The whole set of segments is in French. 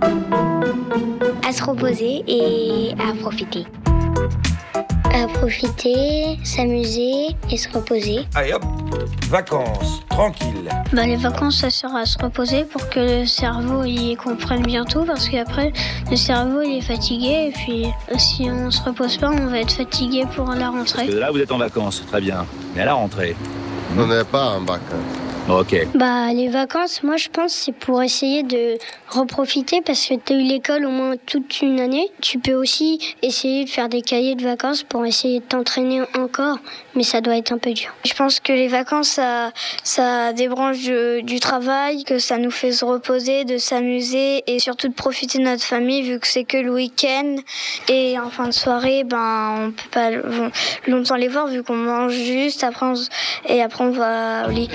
À se reposer et à profiter. À profiter, s'amuser et se reposer. Allez hop, vacances, tranquille. Les vacances, ça sert à se reposer pour que le cerveau il comprenne bien tout, parce qu'après le cerveau il est fatigué et puis si on se repose pas, on va être fatigué pour la rentrée. Parce que là vous êtes en vacances, très bien. Mais à la rentrée. On n'est pas en vacances. Ok. Les vacances, moi je pense c'est pour essayer de reprofiter parce que tu as eu l'école au moins toute une année. Tu peux aussi essayer de faire des cahiers de vacances pour essayer de t'entraîner encore, mais ça doit être un peu dur. Je pense que les vacances, ça débranche du travail, que ça nous fait se reposer, de s'amuser et surtout de profiter de notre famille vu que c'est que le week-end. Et en fin de soirée, on peut pas longtemps les voir vu qu'on mange juste, après on va au lit.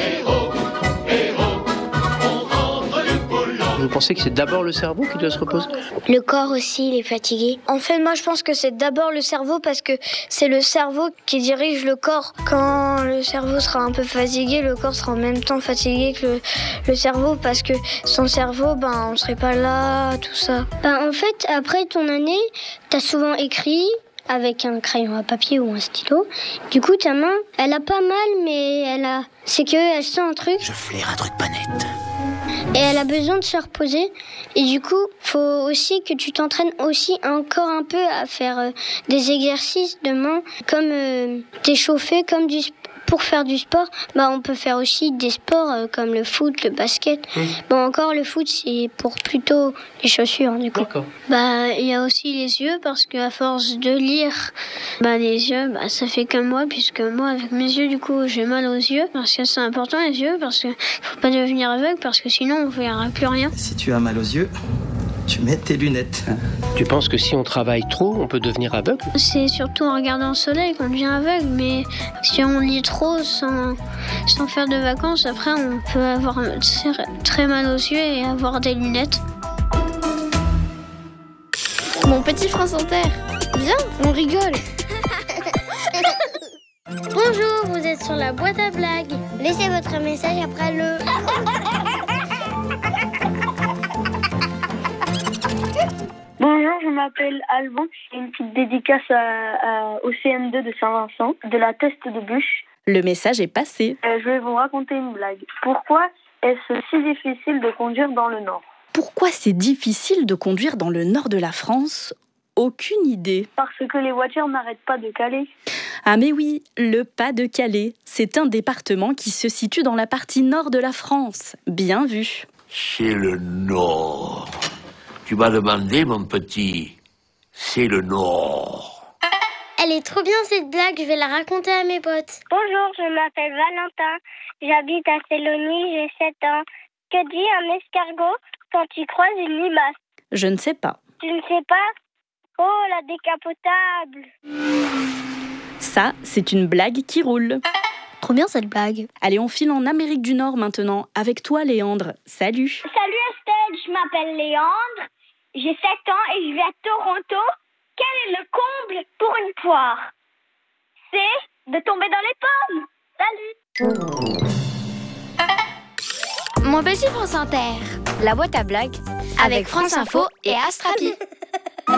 Vous pensez que c'est d'abord le cerveau qui doit se reposer ? Le corps aussi, il est fatigué. En fait, moi, je pense que c'est d'abord le cerveau parce que c'est le cerveau qui dirige le corps. Quand le cerveau sera un peu fatigué, le corps sera en même temps fatigué que le cerveau parce que sans cerveau, on serait pas là, tout ça. En fait, après ton année, t'as souvent écrit avec un crayon à papier ou un stylo. Du coup, ta main, elle a pas mal, mais c'est qu'elle sent un truc. Je flaire un truc pas net. Et elle a besoin de se reposer. Et du coup, faut aussi que tu t'entraînes aussi encore un peu à faire des exercices de main, comme t'échauffer, comme pour faire du sport. On peut faire aussi des sports comme le foot, le basket. Encore le foot, c'est pour plutôt les chaussures, du coup. D'accord. Il y a aussi les yeux, parce qu'à force de lire, les yeux, ça fait comme moi, puisque moi, avec mes yeux, du coup, j'ai mal aux yeux. Parce que c'est important, les yeux, parce que faut pas devenir aveugle, parce que sinon, on verra plus rien. Si tu as mal aux yeux, tu mets tes lunettes. Tu penses que si on travaille trop, on peut devenir aveugle ? C'est surtout en regardant le soleil qu'on devient aveugle, mais si on lit trop sans faire de vacances, après on peut avoir très mal aux yeux et avoir des lunettes. Mon petit France Inter. Viens, on rigole. Bonjour, vous êtes sur la boîte à blagues. Laissez votre message après le... Bonjour, je m'appelle Alban. C'est une petite dédicace au CM2 de Saint-Vincent, de la Teste de Bûche. Le message est passé. Je vais vous raconter une blague. Pourquoi est-ce si difficile de conduire dans le Nord ? Pourquoi c'est difficile de conduire dans le nord de la France ? Aucune idée. Parce que les voitures n'arrêtent pas de caler. Ah mais oui, le Pas-de-Calais. C'est un département qui se situe dans la partie nord de la France. Bien vu. C'est le Nord. Tu m'as demandé, mon petit. C'est le Nord. Elle est trop bien cette blague, je vais la raconter à mes potes. Bonjour, je m'appelle Valentin. J'habite à Sélonie, j'ai 7 ans. Que dit un escargot quand il croise une limace ? Je ne sais pas. Tu ne sais pas ? Oh, la décapotable ! Ça, c'est une blague qui roule. Trop bien cette blague. Allez, on file en Amérique du Nord maintenant. Avec toi, Léandre. Salut. Salut Estelle, je m'appelle Léandre. J'ai 7 ans et je vis à Toronto. Quel est le comble pour une poire ? C'est de tomber dans les pommes. Salut. Mon petit France Inter. La boîte à blagues Avec France Info et Astrapi.